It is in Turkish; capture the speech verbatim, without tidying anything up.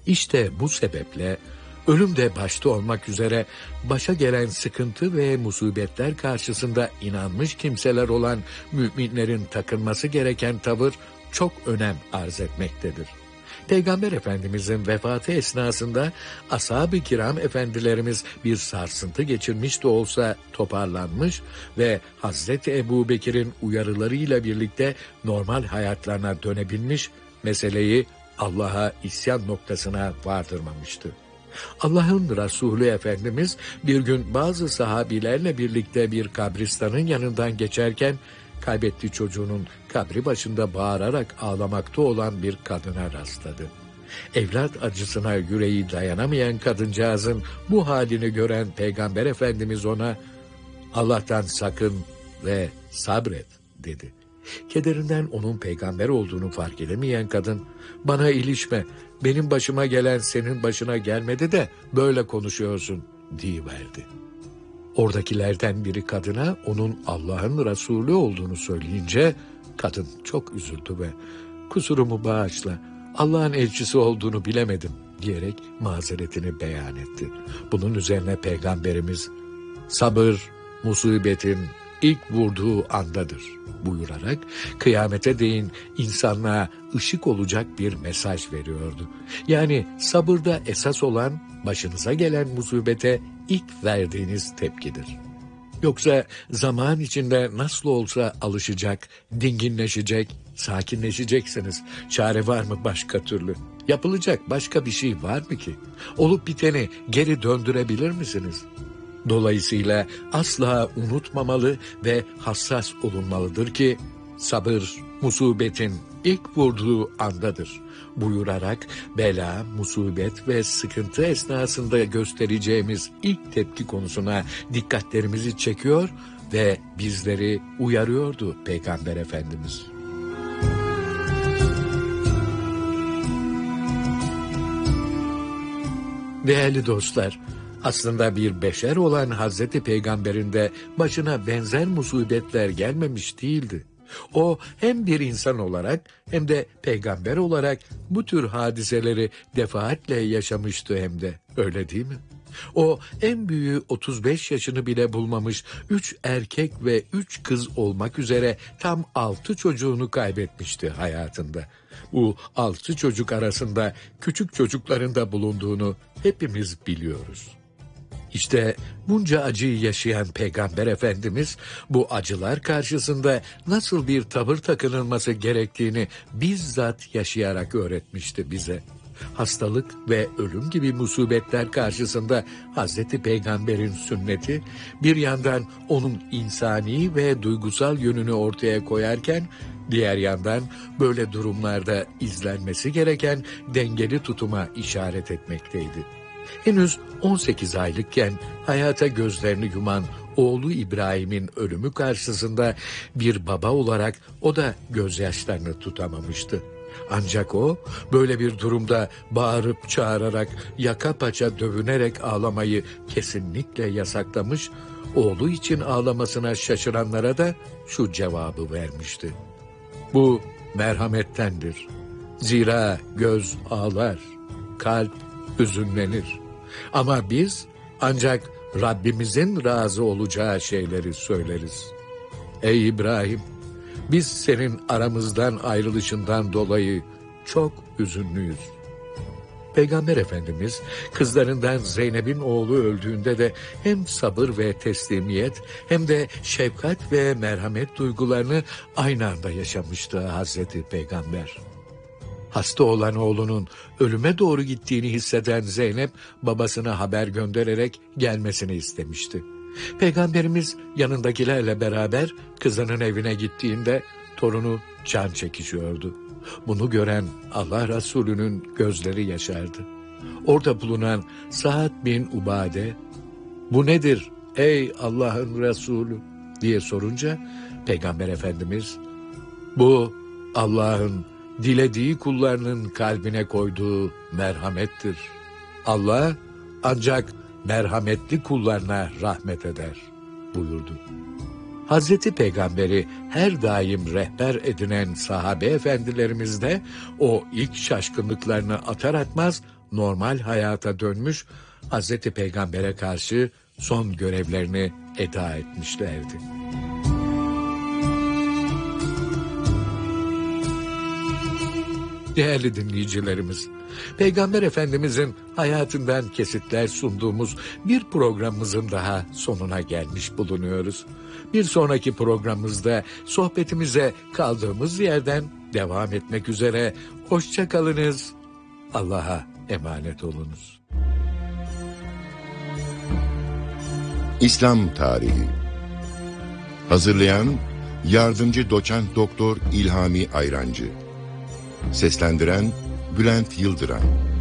İşte bu sebeple ölüm de başta olmak üzere başa gelen sıkıntı ve musibetler karşısında inanmış kimseler olan müminlerin takınması gereken tavır çok önem arz etmektedir. Peygamber Efendimizin vefatı esnasında ashab-ı kiram efendilerimiz bir sarsıntı geçirmiş de olsa toparlanmış ve Hazreti Ebubekir'in uyarılarıyla birlikte normal hayatlarına dönebilmiş, meseleyi Allah'a isyan noktasına vardırmamıştı. Allah'ın Resulü Efendimiz bir gün bazı sahabilerle birlikte bir kabristanın yanından geçerken kaybettiği çocuğunun kabri başında bağırarak ağlamakta olan bir kadına rastladı. Evlat acısına yüreği dayanamayan kadıncağızın bu halini gören Peygamber Efendimiz ona "Allah'tan sakın ve sabret" dedi. Kederinden onun peygamber olduğunu fark edemeyen kadın, "Bana ilişme, benim başıma gelen senin başına gelmedi de böyle konuşuyorsun" diyiverdi. Oradakilerden biri kadına onun Allah'ın Resulü olduğunu söyleyince kadın çok üzüldü ve "Kusurumu bağışla, Allah'ın elçisi olduğunu bilemedim" diyerek mazeretini beyan etti. Bunun üzerine Peygamberimiz "Sabır, musibetin ilk vurduğu andadır" buyurarak kıyamete değin insanlığa ışık olacak bir mesaj veriyordu. Yani sabırda esas olan başınıza gelen musibete ilk verdiğiniz tepkidir. Yoksa zaman içinde nasıl olsa alışacak, dinginleşecek, sakinleşeceksiniz. Çare var mı başka türlü? Yapılacak başka bir şey var mı ki? Olup biteni geri döndürebilir misiniz? Dolayısıyla asla unutmamalı ve hassas olunmalıdır ki sabır musibetin ilk vurduğu andadır buyurarak bela, musibet ve sıkıntı esnasında göstereceğimiz ilk tepki konusuna dikkatlerimizi çekiyor ve bizleri uyarıyordu Peygamber Efendimiz. Değerli dostlar, aslında bir beşer olan Hazreti Peygamber'in de başına benzer musibetler gelmemiş değildi. O hem bir insan olarak hem de peygamber olarak bu tür hadiseleri defaatle yaşamıştı hem de, öyle değil mi? O en büyüğü otuz beş yaşını bile bulmamış üç erkek ve üç kız olmak üzere tam altı çocuğunu kaybetmişti hayatında. Bu altı çocuk arasında küçük çocukların da bulunduğunu hepimiz biliyoruz. İşte bunca acıyı yaşayan Peygamber Efendimiz bu acılar karşısında nasıl bir tavır takınılması gerektiğini bizzat yaşayarak öğretmişti bize. Hastalık ve ölüm gibi musibetler karşısında Hazreti Peygamber'in sünneti bir yandan onun insani ve duygusal yönünü ortaya koyarken diğer yandan böyle durumlarda izlenmesi gereken dengeli tutuma işaret etmekteydi. Henüz on sekiz aylıkken hayata gözlerini yuman oğlu İbrahim'in ölümü karşısında bir baba olarak o da gözyaşlarını tutamamıştı. Ancak o böyle bir durumda bağırıp çağırarak, yaka paça dövünerek ağlamayı kesinlikle yasaklamış, oğlu için ağlamasına şaşıranlara da şu cevabı vermişti: "Bu merhamettendir. Zira göz ağlar, kalp hüzünlenir. Ama biz ancak Rabbimizin razı olacağı şeyleri söyleriz. Ey İbrahim, biz senin aramızdan ayrılışından dolayı çok üzünlüyüz." Peygamber Efendimiz kızlarından Zeynep'in oğlu öldüğünde de hem sabır ve teslimiyet hem de şefkat ve merhamet duygularını aynı anda yaşamıştı Hazreti Peygamber. Hasta olan oğlunun ölüme doğru gittiğini hisseden Zeynep babasına haber göndererek gelmesini istemişti. Peygamberimiz yanındakilerle beraber kızının evine gittiğinde torunu can çekişiyordu. Bunu gören Allah Resulü'nün gözleri yaşardı. Orada bulunan Sa'd bin Ubade, "Bu nedir ey Allah'ın Resulü?" diye sorunca Peygamber Efendimiz, "Bu Allah'ın dilediği kullarının kalbine koyduğu merhamettir. Allah ancak merhametli kullarına rahmet eder" buyurdu. Hazreti Peygamber'i her daim rehber edinen sahabe efendilerimiz de o ilk şaşkınlıklarını atar atmaz normal hayata dönmüş, Hazreti Peygamber'e karşı son görevlerini eda etmişlerdi. Değerli dinleyicilerimiz, Peygamber Efendimizin hayatından kesitler sunduğumuz bir programımızın daha sonuna gelmiş bulunuyoruz. Bir sonraki programımızda sohbetimize kaldığımız yerden devam etmek üzere. Hoşça kalınız. Allah'a emanet olunuz. İslam Tarihi. Hazırlayan Yardımcı Doçent Doktor İlhami Ayrancı. Seslendiren Bülent Yıldıran.